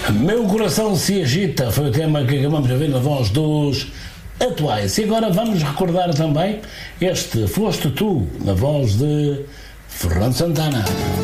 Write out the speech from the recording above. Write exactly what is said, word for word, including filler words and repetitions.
Meu coração se agita, foi o tema que acabamos de ver na voz dos Atuais. E agora vamos recordar também este Foste Tu, na voz de Fernando Santana.